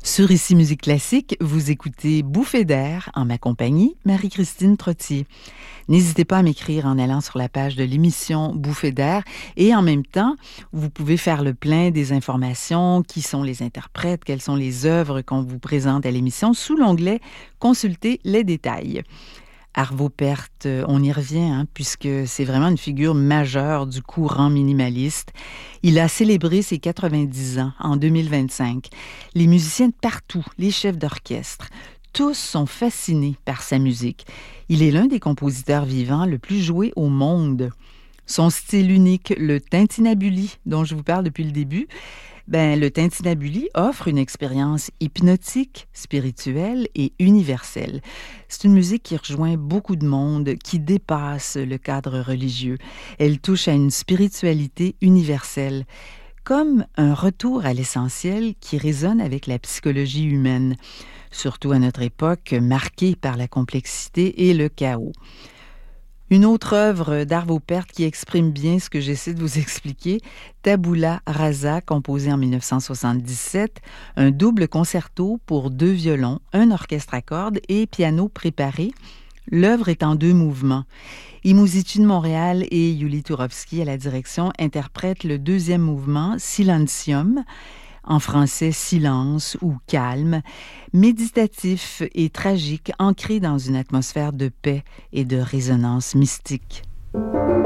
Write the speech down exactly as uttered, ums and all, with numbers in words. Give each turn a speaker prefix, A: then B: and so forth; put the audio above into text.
A: Sur Ici Musique Classique, vous écoutez Bouffées d'air en ma compagnie, Marie-Christine Trottier. N'hésitez pas à m'écrire en allant sur la page de l'émission Bouffées d'air et en même temps, vous pouvez faire le plein des informations, qui sont les interprètes, quelles sont les œuvres qu'on vous présente à l'émission sous l'onglet « Consulter les détails ». Arvo Pärt, on y revient, hein, puisque c'est vraiment une figure majeure du courant minimaliste. Il a célébré ses quatre-vingt-dix ans en deux mille vingt-cinq. Les musiciens de partout, les chefs d'orchestre, tous sont fascinés par sa musique. Il est l'un des compositeurs vivants le plus joué au monde. Son style unique, le tintinnabuli, dont je vous parle depuis le début, ben, le tintinnabuli offre une expérience hypnotique, spirituelle et universelle. C'est une musique qui rejoint beaucoup de monde, qui dépasse le cadre religieux. Elle touche à une spiritualité universelle, comme un retour à l'essentiel qui résonne avec la psychologie humaine, surtout à notre époque marquée par la complexité et le chaos. Une autre œuvre d'Arvo Pärt qui exprime bien ce que j'essaie de vous expliquer, Tabula Rasa, composé en dix-neuf cent soixante-dix-sept, un double concerto pour deux violons, un orchestre à cordes et piano préparé. L'œuvre est en deux mouvements. Imo Zichy de Montréal et Yuli Turovsky à la direction interprètent le deuxième mouvement, Silentium, en français silence ou calme, méditatif et tragique, ancré dans une atmosphère de paix et de résonance mystique.